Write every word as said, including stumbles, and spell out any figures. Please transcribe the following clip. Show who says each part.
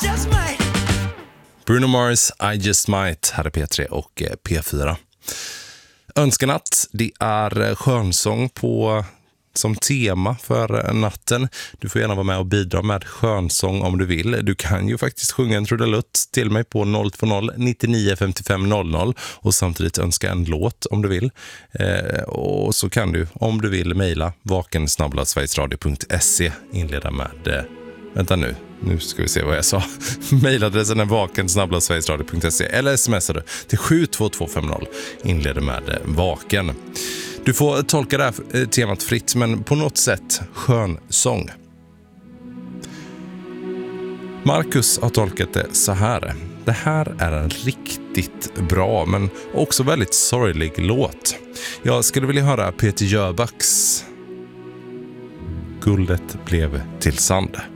Speaker 1: Bruno Mars, I Just Might, här är P tre och P fyra. Önskanatt, det är skönsång på, som tema för natten. Du får gärna vara med och bidra med skönsång om du vill. Du kan ju faktiskt sjunga en trudelutt till mig på noll två noll nittionio femtiofem noll noll och samtidigt önska en låt om du vill. Eh, och så kan du, om du vill, mejla vaken snabel-a sverigesradio punkt se, inleda med... Eh, vänta nu. Nu ska vi se vad jag sa. Mailadressen är vaken snabel-a sverigesradio punkt se eller smsar du till sju två två fem noll. Inleder med vaken. Du får tolka det här temat fritt, men på något sätt skön sång. Marcus har tolkat det så här. Det här är en riktigt bra men också väldigt sorglig låt. Jag skulle vilja höra Peter Jöbacks Guldet blev till sand.